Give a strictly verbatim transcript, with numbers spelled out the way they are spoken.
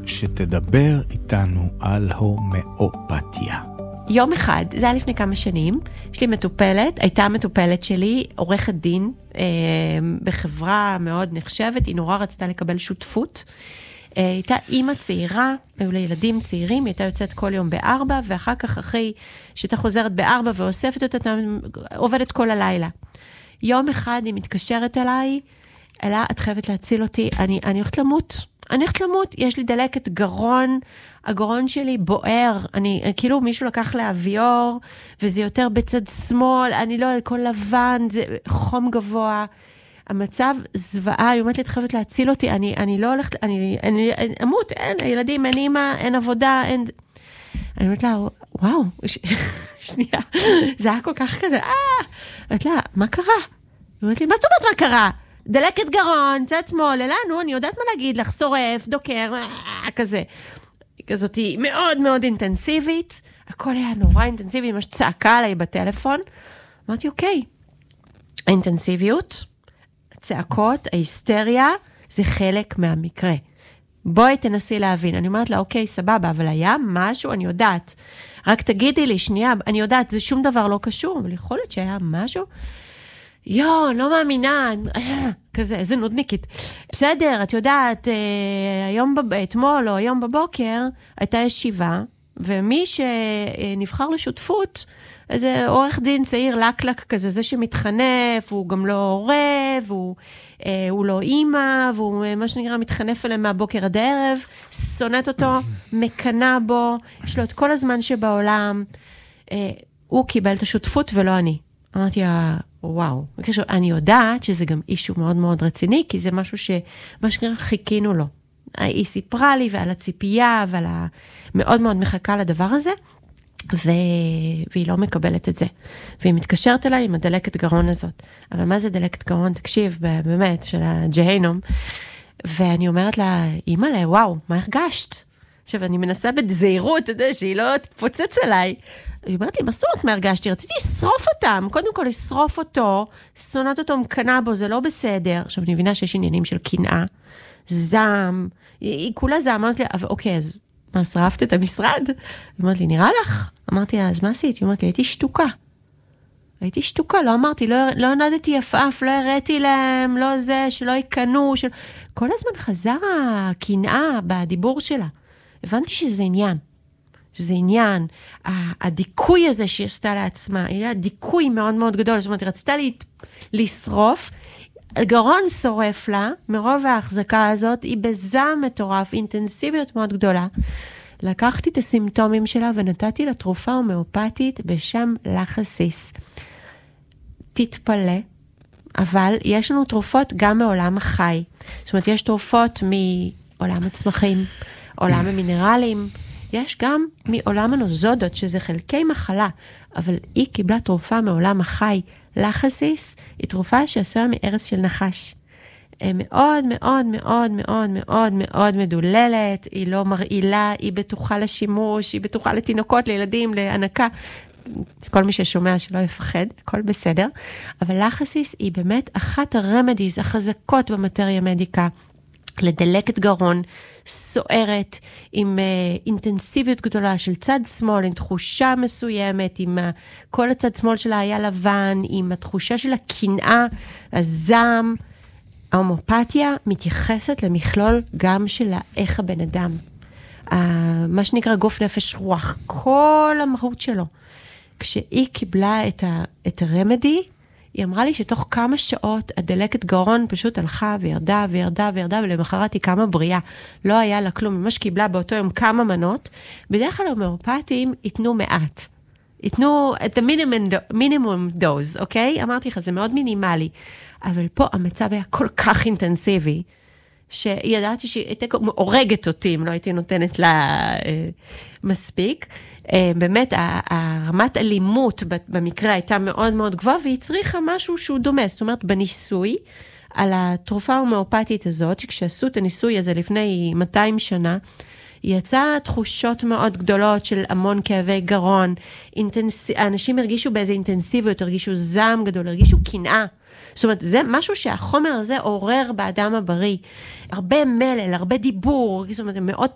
שתדבר איתנו על הומאופתיה. יום אחד, זה היה לפני כמה שנים, יש לי מטופלת, הייתה מטופלת שלי, עורכת דין, אה, בחברה מאוד נחשבת, היא נורא רצתה לקבל שותפות, אה, הייתה אימא צעירה, היו לה ילדים צעירים, היא הייתה יוצאת כל יום בארבע, ואחר כך אחרי שהייתה חוזרת בארבע ואוספת אותה, עובדת כל הלילה. יום אחד היא מתקשרת אליי, אלה, את חייבת להציל אותי, אני, אני הולכת למות, אני הולכת למות, יש לי דלקת גרון, הגרון שלי בוער, אני, כאילו מישהו לקח לאוויור, וזה יותר בצד שמאל, אני לא, כל לבן, זה חום גבוה, המצב זוועה, היא אומרת לי, את חייבת להציל אותי, אני, אני לא הולכת, אני, אני, אני אמות, אין, הילדים, אין אימא, אין עבודה, אין... אני אומרת לה, וואו, ש... שנייה, זה היה כל כך כזה, אה, אומרת לה, מה קרה? היא אומרת לי, מה זאת אומרת מה קרה? דלקת גרון, צד שמאל, אלא, נו, אני יודעת מה להגיד לך, שורף, דוקר, כזה. כזאת היא מאוד מאוד אינטנסיבית, הכל היה נורא אינטנסיבי, ממש צעקה עליי בטלפון. אמרתי, אוקיי, האינטנסיביות, הצעקות, ההיסטריה, זה חלק מהמקרה. בואי תנסי להבין. אני אומרת לה, אוקיי, סבבה, אבל היה משהו, אני יודעת. רק תגידי לי, שנייה, אני יודעת, זה שום דבר לא קשור, אבל יכול להיות שהיה משהו. יו, לא מאמינה, כזה, איזה נודניקית. בסדר, את יודעת, היום, אתמול או היום בבוקר, הייתה ישיבה, ומי שנבחר לשותפות, איזה עורך דין צעיר לקלק כזה, זה שמתחנף, הוא גם לא הורה, והוא הוא לא אימא, והוא מה שנקרא מתחנף אליהם מהבוקר עד הערב, שונאת אותו, מקנה בו, יש לו את כל הזמן שבעולם, הוא קיבל את השותפות ולא אני. אמרתי, וואו, אני יודעת שזה גם אישו מאוד מאוד רציני, כי זה משהו שמה שנקרא חיכינו לו. היא סיפרה לי ועל הציפייה, ועל ה... מאוד מאוד מחכה לדבר הזה, ו... והיא לא מקבלת את זה. והיא מתקשרת אליי עם הדלקת גרון הזאת. אבל מה זה דלקת גרון? תקשיב, באמת, של הג'הינום. ואני אומרת לה, אמא לה, וואו, מה הרגשת? עכשיו, אני מנסה בזהירות, אתה יודע, שהיא לא תפוצץ עליי. היא אומרת לי, מה זאת אומרת מה הרגשתי? רציתי לשרוף אותם. קודם כל, לשרוף אותו, שונאת אותו, מקנה בו, זה לא בסדר. עכשיו, אני מבינה שיש עניינים של קנאה, זעם, היא, היא כולה זעם. אמרתי לה, אוקיי, אז מה, שרפת את המשרד? היא אומרת לי, נראה לך? אמרתי לה, אז מה עשית? היא אומרת לי, הייתי שתוקה. הייתי שתוקה, לא אמרתי, לא, לא נדתי יפף, לא הראיתי להם, לא זה, שלא יקנו, של... כל הזמן חזר הקנאה בדיבור שלה. הבנתי שזה עניין. שזה עניין. הדיכוי הזה שהיא עשתה לעצמה, היה דיכוי מאוד מאוד גדול. זאת אומרת, היא רצתה לה, לשרוף, גרון שורף לה, מרוב ההחזקה הזאת, היא בזעם מטורף, אינטנסיביות מאוד גדולה. לקחתי את הסימפטומים שלה ונתתי לה תרופה הומאופתית בשם לחסיס. תתפלא, אבל יש לנו תרופות גם מעולם החי. זאת אומרת, יש תרופות מעולם הצמחים, עולם המינרלים, יש גם מעולם הנוזודות, שזה חלקי מחלה, אבל היא קיבלה תרופה מעולם החי, לחסיס, היא תרופה שעשויה מארץ של נחש. מאוד מאוד מאוד מאוד מאוד מאוד מדוללת, היא לא מרעילה, היא בטוחה לשימוש, היא בטוחה לתינוקות, לילדים, להנקה, כל מי ששומע שלא יפחד, הכל בסדר, אבל לחסיס היא באמת אחת הרמדיז החזקות במטריה מדיקה, לדלקת גרון, סוערת, עם uh, אינטנסיביות גדולה של צד שמאל, עם תחושה מסוימת, עם uh, כל הצד שמאל שלה היה לבן, עם התחושה של הקנאה, הזעם. ההומאופתיה מתייחסת למכלול גם של איך הבן אדם. Uh, מה שנקרא גוף נפש רוח, כל המהות שלו. כשהיא קיבלה את, ה, את הרמדי, היא אמרה לי שתוך כמה שעות הדלקת גרון פשוט הלכה וירדה וירדה וירדה, ולמחרת היא כמה בריאה. לא היה לה כלום, ממש קיבלה באותו יום כמה מנות. בדרך כלל ההומאופתיים ייתנו מעט. ייתנו את המינימום דוז, אוקיי? אמרתי לך, זה מאוד מינימלי. אבל פה המצב היה כל כך אינטנסיבי, שידעתי שהיא הייתה הורגת אותי, אם לא הייתי נותנת לה מספיק. באמת, הרמת אלימות במקרה הייתה מאוד מאוד גבוהה, והיא צריכה משהו שהוא דומה. זאת אומרת, בניסוי, על התרופה ההומאופתית הזאת, כשעשו את הניסוי הזה לפני מאתיים שנה, יצא תחושות מאוד גדולות של המון כאבי גרון, אינטנס... האנשים הרגישו באיזה אינטנסיביות, הרגישו זעם גדול, הרגישו קנאה. זאת אומרת, זה משהו שהחומר הזה עורר באדם הבריא. הרבה מלל, הרבה דיבור, זאת אומרת, מאוד